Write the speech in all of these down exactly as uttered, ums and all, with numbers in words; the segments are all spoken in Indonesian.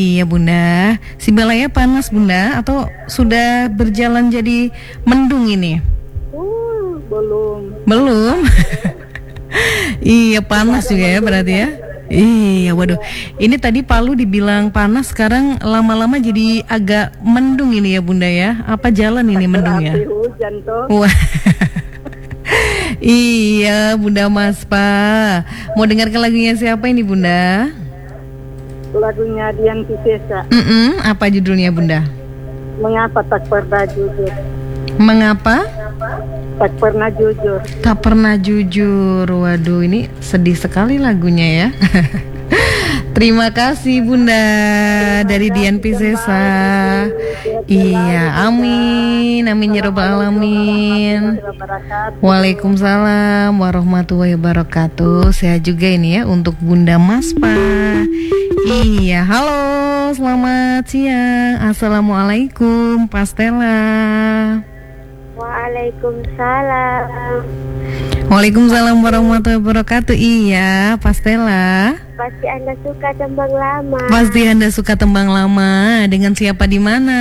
Iya Bunda, si Balaya panas Bunda atau sudah berjalan jadi mendung ini? Uh, belum. Belum. Iya panas juga ya berarti ya. Iya waduh. Ini tadi Palu dibilang panas, sekarang lama-lama jadi agak mendung ini ya Bunda ya. Apa jalan ini mendungnya? Api hujan toh. Wah. Iya Bunda Maspa. Mau dengarkan lagunya siapa ini Bunda? Lagunya Dian Piscesa. Mm-mm, apa judulnya Bunda? Mengapa tak pernah jujur? Mengapa? Tak pernah jujur. Tak pernah jujur. Waduh ini sedih sekali lagunya ya. Terima kasih Bunda dari Dian Piscesa. Iya, amin, amin ya robbal alamin. Waalaikumsalam warahmatullahi wabarakatuh. Sehat juga ini ya untuk Bunda Maspa. Iya, halo, selamat siang. Assalamualaikum, Pastela. Waalaikumsalam. Waalaikumsalam warahmatullahi wabarakatuh. Iya, Pastela. Pasti Anda suka tembang lama. Pasti Anda suka tembang lama. Dengan siapa di mana?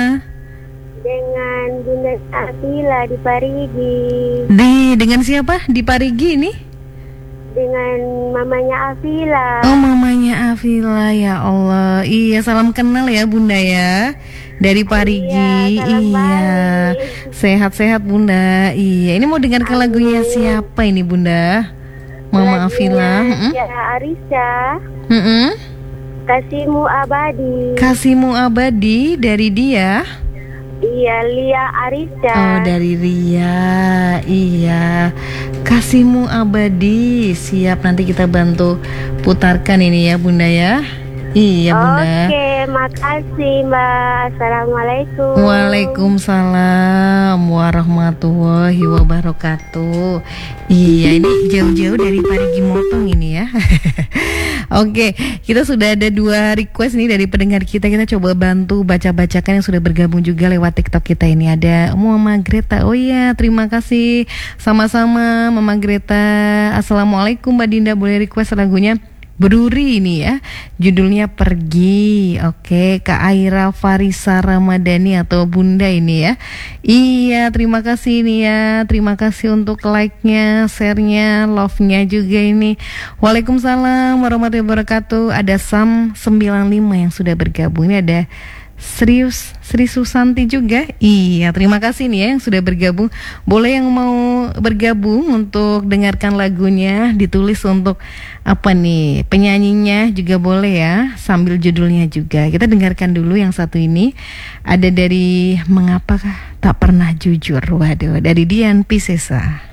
Dengan Bunda Afila di Parigi. Di dengan siapa di Parigi ini? Dengan mamanya Afila. Oh, mamanya Afila, ya Allah. Iya, salam kenal ya Bunda ya. Dari Parigi. Iya, salam Iya. balik. Sehat-sehat Bunda. Iya, ini mau dengarkan lagunya siapa ini Bunda? Mama Afila. Mm-mm. Ya, Arisa. Mm-mm. Kasihmu abadi. Kasihmu abadi dari dia. Iya, Lia Arisa. Oh, dari Ria. Iya. Kasihmu abadi. Siap, nanti kita bantu putarkan ini ya Bunda ya. Iya Bunda. Oke, makasih Mbak. Assalamualaikum. Waalaikumsalam warahmatullahi wabarakatuh. Iya, ini jauh-jauh dari Parigi Motong ini ya. Oke, kita sudah ada dua request nih dari pendengar kita. Kita coba bantu baca-bacakan yang sudah bergabung juga lewat TikTok kita ini. Ada Mama Greta. Oh iya, terima kasih. Sama-sama Mama Greta. Assalamualaikum Mbak Dinda, boleh request lagunya Berduri ini ya, judulnya Pergi. Oke, Kak Aira Farisa Ramadhani atau Bunda ini ya. Iya, terima kasih nih ya. Terima kasih untuk like-nya, share-nya, love-nya juga ini. Waalaikumsalam warahmatullahi wabarakatuh. Ada Sam sembilan lima yang sudah bergabung. Ini ada Serius Sri Susanti juga. Iya, terima kasih nih ya yang sudah bergabung. Boleh yang mau bergabung untuk dengarkan lagunya, ditulis untuk apa nih penyanyinya juga boleh ya, sambil judulnya juga. Kita dengarkan dulu yang satu ini. Ada dari Mengapa Tak Pernah Jujur. Waduh, dari Dian Piscesa.